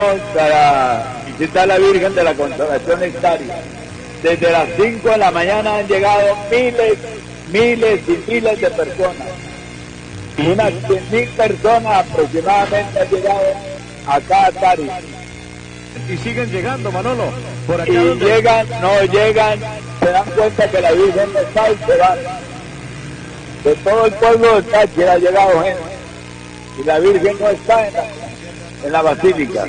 para visitar la Virgen de la Consolación Estaria. Desde las 5 de la mañana han llegado miles y miles de personas. Unas 100.000 personas aproximadamente han llegado acá a Tarija. Y siguen llegando, Manolo. Por acá Y donde... llegan, se dan cuenta que la Virgen no está y se van. De todo el pueblo de Táchira ha llegado gente. Y la Virgen no está en la basílica.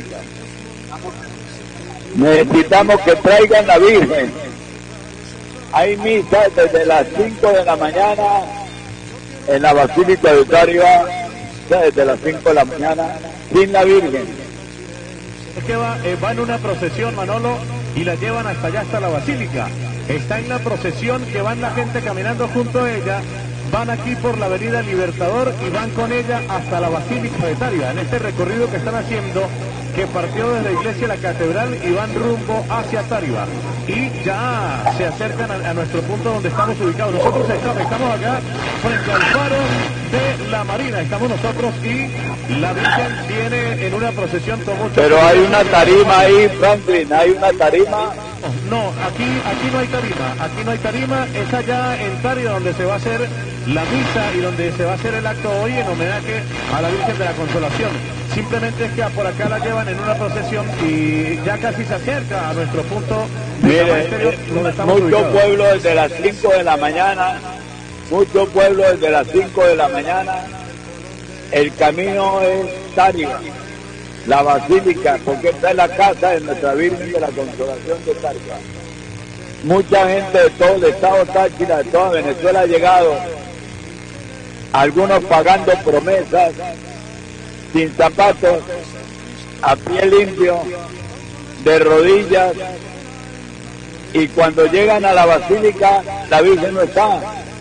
Necesitamos que traigan la Virgen. Hay misas desde las 5 de la mañana en la Basílica de Táriba, desde las 5 de la mañana, sin la Virgen. Es que va en una procesión, Manolo, y la llevan hasta allá, hasta la Basílica. Está en la procesión que van la gente caminando junto a ella, van aquí por la avenida Libertador y van con ella hasta la Basílica de Táriba, en este recorrido que están haciendo, que partió desde la iglesia de la catedral y van rumbo hacia Táriba. Y ya se acercan a nuestro punto donde estamos ubicados. Nosotros estamos acá frente al faro de la Marina. Estamos nosotros y la Virgen viene en una procesión con mucho... Pero hay una tarima ahí, Franklin, hay una tarima. No, aquí no hay tarima. Aquí no hay tarima. Es allá en Táriba donde se va a hacer la misa y donde se va a hacer el acto hoy en homenaje a la Virgen de la Consolación. Simplemente es que por acá la llevan en una procesión y ya casi se acerca a nuestro punto de Mire, mucho pueblo desde las 5 de la mañana, mucho pueblo desde las 5 de la mañana, el camino es Táriba, la basílica, porque esta es la casa de nuestra Virgen de la Consolación de Táriba. Mucha gente de todo el estado Táchira, de toda Venezuela ha llegado, algunos pagando promesas, sin zapatos, a pie limpio, de rodillas, y cuando llegan a la basílica, la Virgen no está.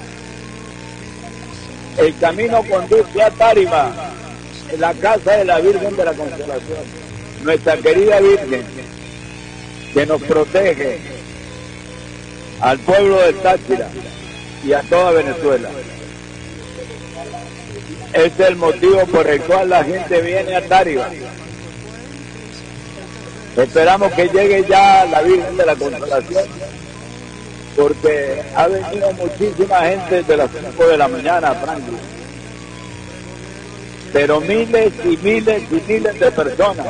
El camino conduce a Táriba, la casa de la Virgen de la Consolación, nuestra querida Virgen, que nos protege al pueblo de Táchira y a toda Venezuela. Este es el motivo por el cual la gente viene a Táriba. Esperamos que llegue ya la Virgen de la Consolación, porque ha venido muchísima gente desde las 5 de la mañana, Franklin. Pero miles y miles y miles de personas.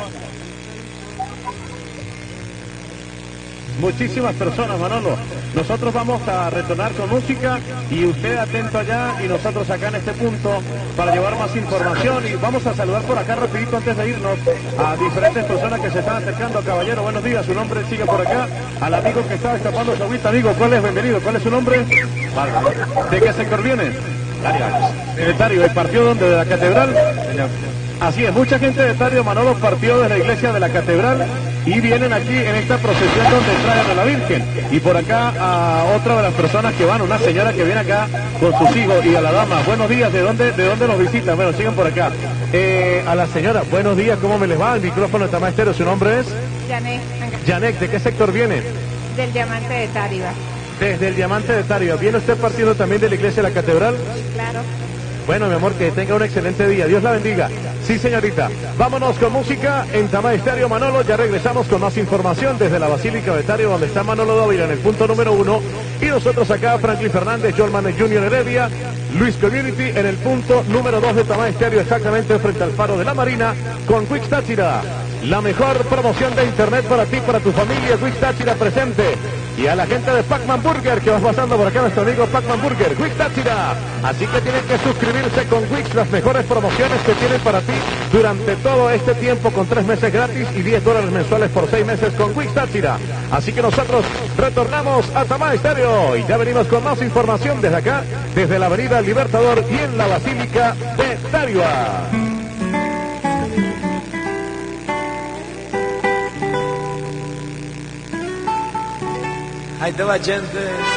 Muchísimas personas, Manolo. Nosotros vamos a retornar con música y usted atento allá y nosotros acá en este punto para llevar más información, y vamos a saludar por acá rapidito antes de irnos a diferentes personas que se están acercando. Caballero, buenos días, su nombre sigue por acá. Al amigo que está escapando su agüita, amigo, ¿cuál es? Bienvenido, ¿cuál es su nombre? ¿De qué sector viene? De Táriba. ¿Y partió donde? ¿De la catedral? Así es, mucha gente de Táriba, Manolo, partió de la iglesia de la catedral y vienen aquí en esta procesión donde traen a la Virgen. Y por acá a otra de las personas que van, una señora que viene acá con sus hijos, y a la dama. Buenos días, ¿de dónde nos visitan? Bueno, sigan por acá. A la señora, buenos días, ¿cómo me les va? El micrófono está maestro, ¿su nombre es? Janek. Janek, ¿de qué sector viene? Del Diamante de Táriba. Desde el Diamante de Táriba. ¿Viene usted partiendo también de la iglesia de la catedral? Claro. Bueno, mi amor, que tenga un excelente día. Dios la bendiga. Sí, señorita. Vámonos con música en Tamay Estéreo, Manolo. Ya regresamos con más información desde la Basílica de Táriba, donde está Manolo Dávila en el punto número 1. Y nosotros acá, Franklin Fernández, Jolman Junior Heredia, Luis Community en el punto número 2 de Tamay Estéreo, exactamente frente al faro de la Marina, con Quick Táchira. La mejor promoción de internet para ti, para tu familia. Quick Táchira presente. Y a la gente de Pacman Burger, que vas pasando por acá, nuestro amigo Pacman Burger, Quick Táchira. Así que tienen que suscribirse con Quick, las mejores promociones que tienen para ti durante todo este tiempo, con 3 meses gratis y $10 mensuales por 6 meses con Quick Táchira. Así que nosotros retornamos a Tamay Estéreo y ya venimos con más información desde acá, desde la avenida Libertador y en la Basílica de Táriba. Ahí te va, gente.